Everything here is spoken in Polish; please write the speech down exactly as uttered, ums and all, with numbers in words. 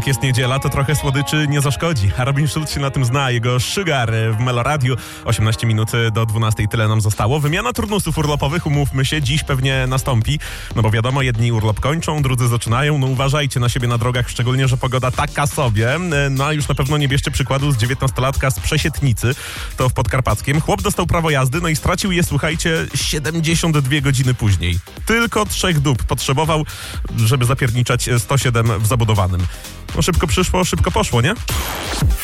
Jak jest niedziela, to trochę słodyczy nie zaszkodzi. A Robin Schulz się na tym zna. Jego Sugar w Meloradiu. osiemnaście minut do dwunastej, tyle nam zostało. Wymiana turnusów urlopowych, umówmy się, dziś pewnie nastąpi. No bo wiadomo, jedni urlop kończą, drudzy zaczynają. No uważajcie na siebie na drogach, szczególnie, że pogoda taka sobie. No a już na pewno nie bierzcie przykładu z dziewiętnastolatka z Przesietnicy. To w Podkarpackiem. Chłop dostał prawo jazdy, no i stracił je, słuchajcie, siedemdziesiąt dwie godziny później. Tylko trzech dób potrzebował, żeby zapierniczać sto siedem w zabudowanym. No szybko przyszło, szybko poszło, nie?